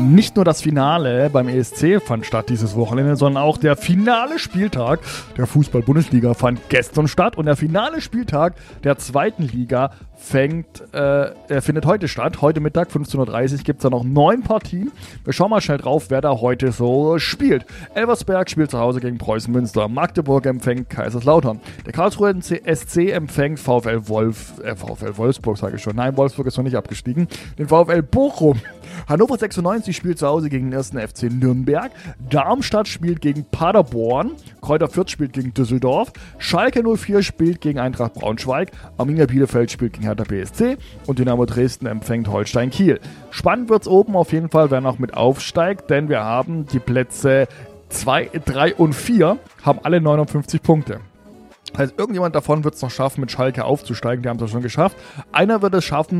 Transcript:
Nicht nur das Finale beim ESC fand statt dieses Wochenende, sondern auch der finale Spieltag der Fußball-Bundesliga fand gestern statt und der finale Spieltag der zweiten Liga findet heute statt. Heute Mittag, 15.30 Uhr, gibt es da noch 9 Partien. Wir schauen mal schnell drauf, wer da heute so spielt. Elversberg spielt zu Hause gegen Preußen Münster. Magdeburg empfängt Kaiserslautern. Der Karlsruher SC empfängt Wolfsburg, sage ich schon. Nein, Wolfsburg ist noch nicht abgestiegen. Den VfL Bochum. Hannover 96 spielt zu Hause gegen den 1. FC Nürnberg. Darmstadt spielt gegen Paderborn. Kräuter Fürth spielt gegen Düsseldorf. Schalke 04 spielt gegen Eintracht Braunschweig. Arminia Bielefeld spielt gegen Hertha BSC. Und Dynamo Dresden empfängt Holstein Kiel. Spannend wird es oben auf jeden Fall, wer noch mit aufsteigt, denn wir haben die Plätze 2, 3 und 4 haben alle 59 Punkte. Das heißt, irgendjemand davon wird es noch schaffen, mit Schalke aufzusteigen. Die haben es ja schon geschafft. Einer wird es schaffen,